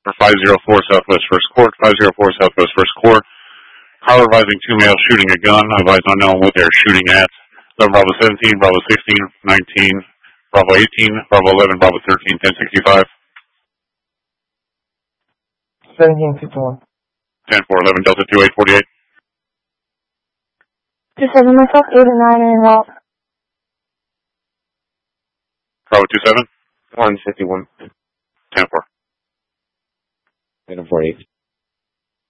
for 504 Southwest First Court, 504 Southwest First Court. Car advising 2 males shooting a gun. Advise unknown what they're shooting at. Bravo 17, Bravo 16, 19, Bravo 18, Bravo 11, Bravo 13, 1065. 1751. 10-4-11, Delta 2848. 27 myself, 8 and 9 are involved. Bravo 27. 151. 10-4. 1048.